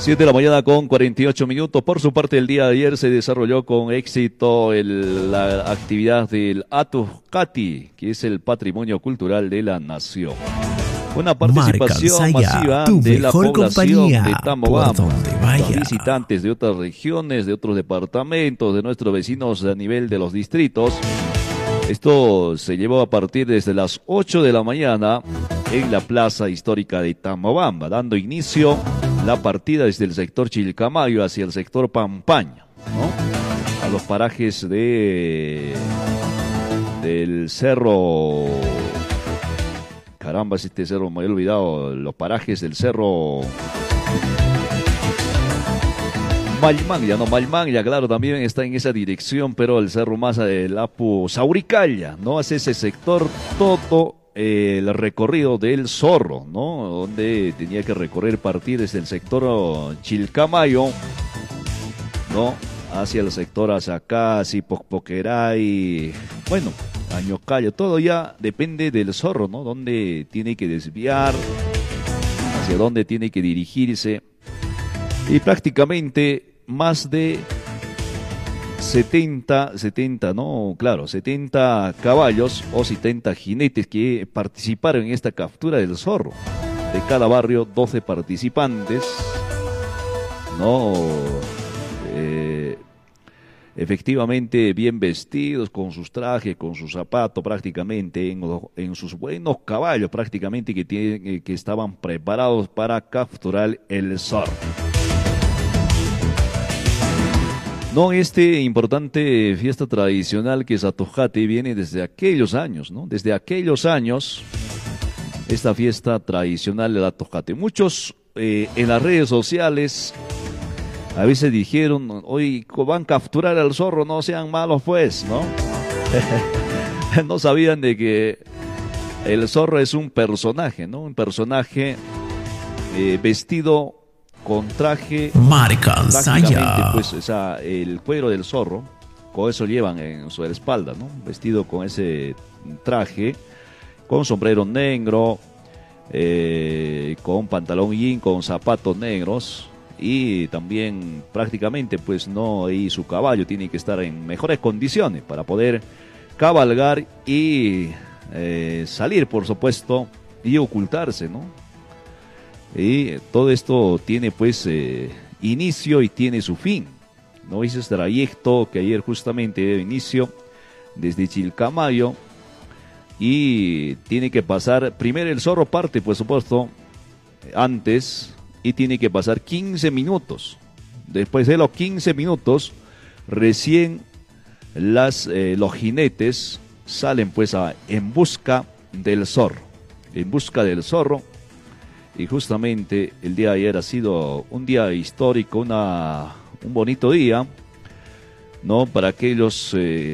7 de la mañana con 48 minutos. Por su parte, el día de ayer se desarrolló con éxito la actividad del Atuhkati, que es el patrimonio cultural de la nación. Una participación masiva de la población de Tambobamba, los visitantes de otras regiones, de otros departamentos, de nuestros vecinos a nivel de los distritos. Esto se llevó a partir desde las 8 de la mañana en la plaza histórica de Tambobamba, dando inicio la partida desde el sector Chilcamayo hacia el sector Pampaña, ¿no? A los parajes del cerro. Caramba, este cerro me había olvidado. Los parajes del cerro Malmanglia, claro, también está en esa dirección, pero el cerro más del Apu Sauricalla, ¿no? Hace ese sector todo el recorrido del Zorro, ¿no? Donde tenía que recorrer, partir desde el sector Chilcamayo, ¿no? Hacia el sector Azacasi, Pocpoqueray, bueno, Añocayo, todo ya depende del Zorro, ¿no? Dónde tiene que desviar, hacia dónde tiene que dirigirse. Y prácticamente más de 70, ¿no? Claro, 70 caballos o 70 jinetes que participaron en esta captura del zorro. De cada barrio, 12 participantes, ¿no? Efectivamente bien vestidos, con sus trajes, con sus zapatos, prácticamente en sus buenos caballos, prácticamente que estaban preparados para capturar el zorro. No, importante fiesta tradicional que es Atuhkati viene desde aquellos años, ¿no? Desde aquellos años, esta fiesta tradicional del Atuhkati. Muchos en las redes sociales a veces dijeron, hoy van a capturar al zorro, no sean malos pues, ¿no? No sabían de que el zorro es un personaje, ¿no? Un personaje vestido con traje, prácticamente pues el cuero del zorro, con eso llevan en su espalda, ¿no? Vestido con ese traje, con sombrero negro, con pantalón jean, con zapatos negros. Y también prácticamente pues no, y su caballo tiene que estar en mejores condiciones para poder cabalgar y salir, por supuesto, y ocultarse, ¿no? Y todo esto tiene pues inicio y tiene su fin, ¿no? Ese trayecto que ayer justamente dio inicio desde Chilcamayo y tiene que pasar, primero el zorro parte, por supuesto, antes, y tiene que pasar 15 minutos. Después de los 15 minutos, recién los jinetes salen pues en busca del zorro. En busca del zorro. Y justamente el día de ayer ha sido un día histórico, un bonito día, ¿no? Para aquellos